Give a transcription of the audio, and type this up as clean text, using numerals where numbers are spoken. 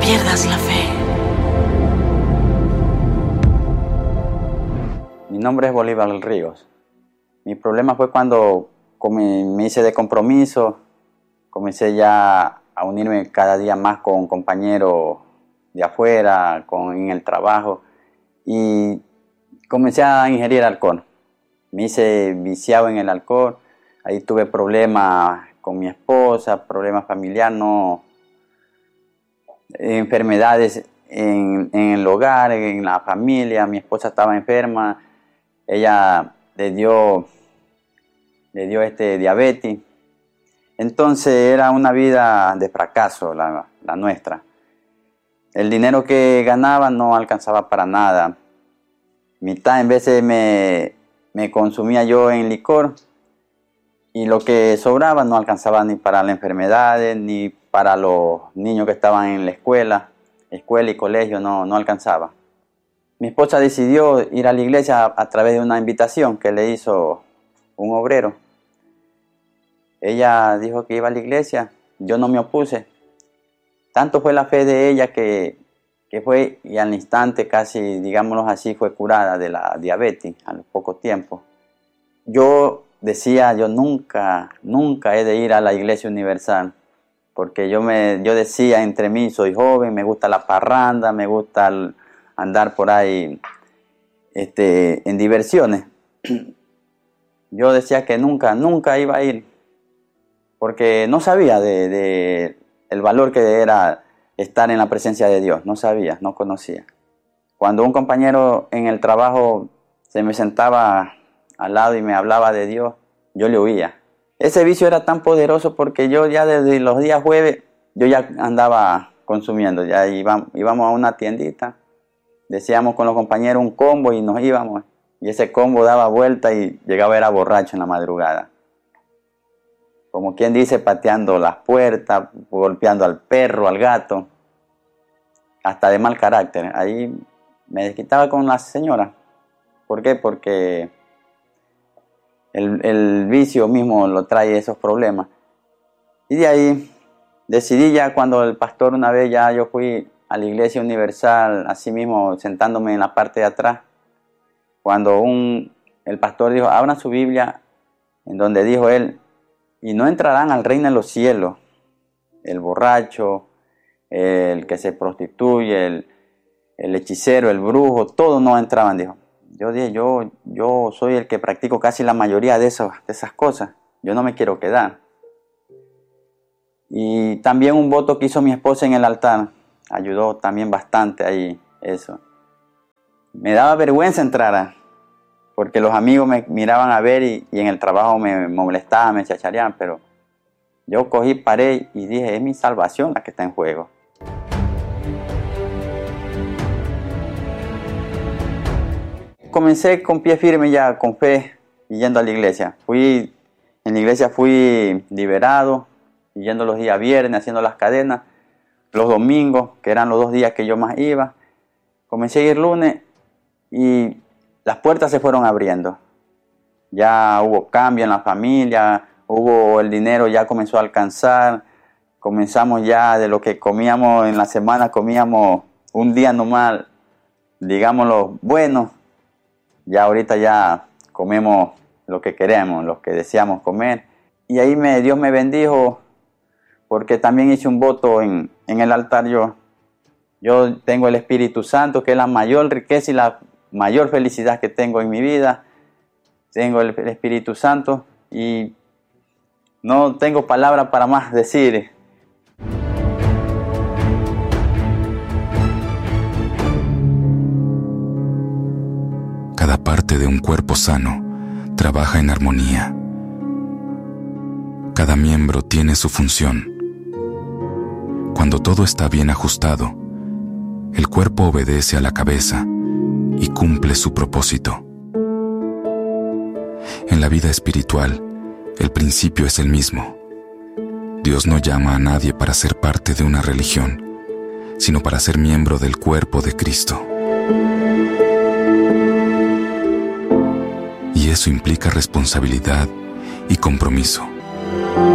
pierdas la fe. Mi nombre es Bolívar Ríos. Mi problema fue cuando me hice de compromiso, comencé ya a unirme cada día más con compañeros de afuera, en el trabajo, y comencé a ingerir alcohol. Me hice viciado en el alcohol, ahí tuve problemas con mi esposa, problemas familiares, enfermedades en el hogar, en la familia. Mi esposa estaba enferma, ella le dio diabetes. Entonces era una vida de fracaso la nuestra. El dinero que ganaba no alcanzaba para nada. Mitad en veces me consumía yo en licor, y lo que sobraba no alcanzaba ni para las enfermedades, ni para los niños que estaban en la escuela y colegio, no alcanzaba. Mi esposa decidió ir a la iglesia a través de una invitación que le hizo un obrero. Ella dijo que iba a la iglesia, yo no me opuse. Tanto fue la fe de ella que fue, y al instante casi, digámoslo así, fue curada de la diabetes a poco tiempo. Yo decía, yo nunca he de ir a la Iglesia Universal, porque yo decía entre mí, soy joven, me gusta la parranda, me gusta andar por ahí en diversiones. Yo decía que nunca iba a ir, porque no sabía de el valor que era estar en la presencia de Dios, no conocía. Cuando un compañero en el trabajo se me sentaba al lado y me hablaba de Dios, yo le oía. Ese vicio era tan poderoso porque yo ya desde los días jueves, yo ya andaba consumiendo, ya íbamos a una tiendita, decíamos con los compañeros un combo y nos íbamos, y ese combo daba vuelta y llegaba, era borracho en la madrugada. Como quien dice, pateando las puertas, golpeando al perro, al gato, hasta de mal carácter. Ahí me desquitaba con la señora. ¿Por qué? Porque el vicio mismo lo trae esos problemas. Y de ahí decidí, ya cuando el pastor, una vez ya yo fui a la Iglesia Universal, así mismo sentándome en la parte de atrás, cuando el pastor dijo, abran su Biblia, en donde dijo él, y no entrarán al reino de los cielos el borracho, el que se prostituye, el hechicero, el brujo, todos no entraban, dijo. Yo dije, yo soy el que practico casi la mayoría de esas cosas, yo no me quiero quedar. Y también un voto que hizo mi esposa en el altar, ayudó también bastante ahí eso. Me daba vergüenza entrar, porque los amigos me miraban a ver y en el trabajo me molestaban, me chachareaban, pero yo cogí, paré y dije, es mi salvación la que está en juego. Comencé con pie firme ya, con fe, y yendo a la iglesia. En la iglesia fui liberado, yendo los días viernes, haciendo las cadenas, los domingos, que eran los 2 días que yo más iba. Comencé a ir lunes y las puertas se fueron abriendo. Ya hubo cambio en la familia, el dinero ya comenzó a alcanzar. Comenzamos ya de lo que comíamos en la semana, comíamos un día nomás, digámoslo, bueno. Ya ahorita ya comemos lo que queremos, lo que deseamos comer. Y ahí Dios me bendijo, porque también hice un voto en el altar yo. Yo tengo el Espíritu Santo, que es la mayor riqueza y la mayor felicidad que tengo en mi vida. Tengo el Espíritu Santo y no tengo palabras para más decir. Cada parte de un cuerpo sano trabaja en armonía. Cada miembro tiene su función. Cuando todo está bien ajustado, el cuerpo obedece a la cabeza y cumple su propósito. En la vida espiritual, el principio es el mismo. Dios no llama a nadie para ser parte de una religión, sino para ser miembro del cuerpo de Cristo. Y eso implica responsabilidad y compromiso.